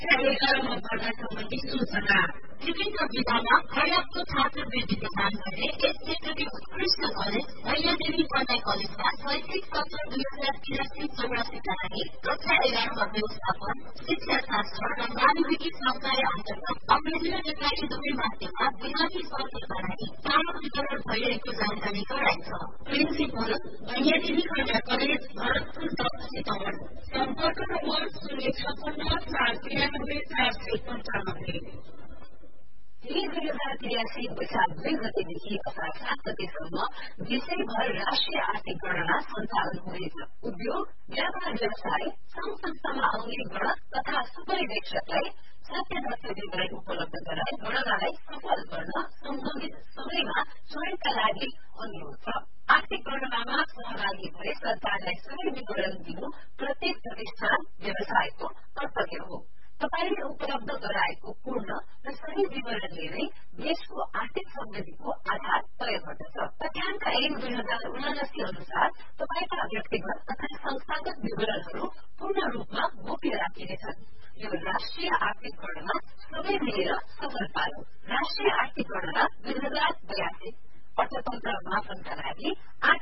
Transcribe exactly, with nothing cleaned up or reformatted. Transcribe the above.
एघारमा पढ्न सम्बन्धी सूचना विभिन्न विधामा पर्याप्त छात्रवृत्ति प्रदान गर्ने यस क्षेत्रको उत्कृष्ट कलेज भैयादेवी पढाइ कलेजमा शैक्षिक सत्र दुई हजार तिरासी चौरासीका लागि कक्षा एघारमा व्यवस्थापन शिक्षा शास्त्र र मानविकी संकाय अन्तर्गत अङ्ग्रेजी र नेपाली दुवै माध्यममा विद्यार्थी सत्रका लागि फर्म वितरण भइरहेको जानकारी गराइन्छ। प्रिन्सिपल भैयादेवी पढाइ कलेज भरतपुर दस सितम्बर सम्पर्क नम्बर शून्य छपन्न चार तिरानब्बे चार सय पन्चानब्बे। दुई हजार तिरासी वैशाख दुई गतेदेखि असार सात गतेसम्म देशैभर राष्ट्रिय आर्थिक गणना सञ्चालन हुनेछ। उद्योग व्यापार व्यवसाय संघ संस्थामा आउने गणक तथा सुपरिवेक्षकलाई सत्य तथ्य विवरण उपलब्ध गराई गणनालाई सफल गर्न सम्बन्धित सबैमा स्वयंका लागि अनुरोध छ। आर्थिक गणनामा सहभागी भए सरकारलाई सही विवरण दिनु प्रत्येक प्रतिष्ठान व्यवसायको कर्तव्य हो। तपाईले उपलब्ध गराएको पूर्ण र सही विवरणले नै देशको आर्थिक समृद्धिको आधार तय गर्दछ। तथ्याङ्क ऐन दुई हजार उनासी अनुसार तपाईका व्यक्तिगत तथा संस्थागत विवरणहरू पूर्ण रूपमा गोप्य राखिनेछन्। यो राष्ट्रिय आर्थिक गणना सबै मिलेर सफल पार्यो। राष्ट्रिय आर्थिक गणना दुई हजार बयासी अर्थतन्त्र मापनका लागि आठ